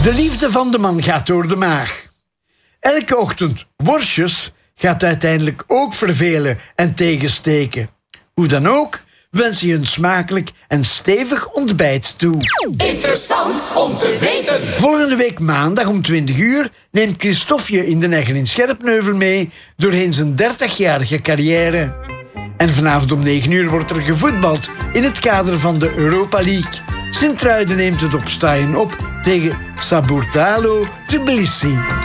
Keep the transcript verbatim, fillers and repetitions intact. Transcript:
De liefde van de man gaat door de maag. Elke ochtend worstjes gaat uiteindelijk ook vervelen en tegensteken. Hoe dan ook, wens je een smakelijk en stevig ontbijt toe. Interessant om te weten. Volgende week maandag om twintig uur neemt Christophe je in de Neggen in Scherpneuvel mee doorheen zijn dertigjarige carrière. En vanavond om negen uur wordt er gevoetbald in het kader van de Europa League. Sint-Truiden neemt het op Staaien op tegen Saburtalo Tbilisi.